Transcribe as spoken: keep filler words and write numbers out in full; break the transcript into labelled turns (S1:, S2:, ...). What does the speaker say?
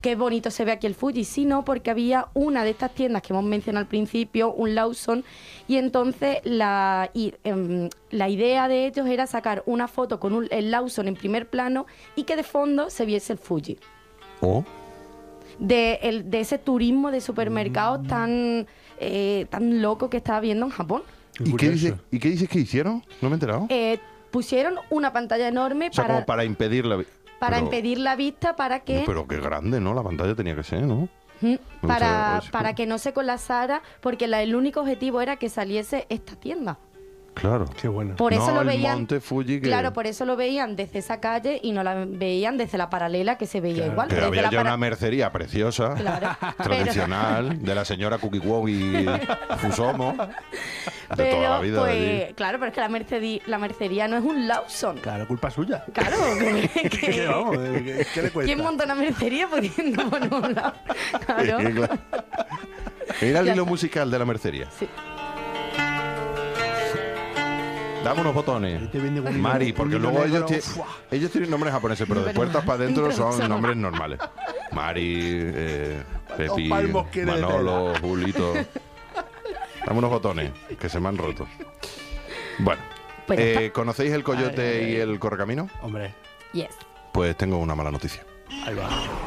S1: qué bonito se ve aquí el Fuji, sino porque había una de estas tiendas que hemos mencionado al principio, un Lawson, y entonces la, y, em, la idea de ellos era sacar una foto con un, el Lawson en primer plano y que de fondo se viese el Fuji.
S2: ¿Oh?
S1: De, el, de ese turismo de supermercados tan, eh, tan loco que estaba viendo en Japón.
S2: ¿Y qué, dice, ¿Y qué dices que hicieron? No me he enterado.
S1: Eh, pusieron una pantalla enorme
S2: o sea,
S1: para,
S2: como para impedir la...
S1: para
S2: pero,
S1: impedir la vista para que...
S2: No, pero qué grande, ¿no? La pantalla tenía que ser, ¿no?
S1: Mm, para,
S2: gusta,
S1: para que no se colapsara, porque la, el único objetivo era que saliese esta tienda.
S2: Claro.
S3: Qué bueno.
S1: Por eso
S2: no
S1: lo
S2: el
S1: veían.
S2: Monte Fuji que...
S1: Claro, por eso lo veían desde esa calle y no la veían desde la paralela que se veía
S3: Claro.
S1: igual.
S2: Que
S1: Desde
S2: había
S1: la
S2: ya
S1: para-
S2: una mercería preciosa,
S1: Claro.
S2: tradicional, de la señora Cookie Wong y Fusomo, de
S1: Pero,
S2: toda la vida de allí.
S1: pues, claro, pero es que la, mercedi- la mercería no es un Lawson.
S3: Claro, culpa suya.
S1: Claro, que,
S3: Que
S1: que-
S3: vamos, ¿qué, qué le cuesta?
S1: ¿quién monta una mercería pudiendo poner un lado? Claro.
S2: Sí, claro. Mira el
S1: Ya
S2: hilo
S1: está.
S2: musical de la mercería.
S1: Sí.
S2: Dame unos botones.
S3: Ahí te vende un
S2: Mari,
S3: hilo-
S2: porque
S3: un hilo
S2: luego ellos,
S3: negro.
S2: tie-
S3: Fua.
S2: ellos tienen nombres japoneses, pero de
S1: Pero
S2: puertas para adentro son
S1: improvisado.
S2: nombres normales. Mari, eh, Pepi,
S3: Dos palmos quiere de
S2: Manolo, Julito. Dame unos botones, que se me han roto. Bueno,
S1: Pues ya
S2: eh,
S1: está.
S2: ¿conocéis el coyote
S3: Ay, ay, ay.
S2: y el correcamino?
S3: Hombre,
S1: Yes.
S2: Pues tengo una mala noticia.
S3: ahí va.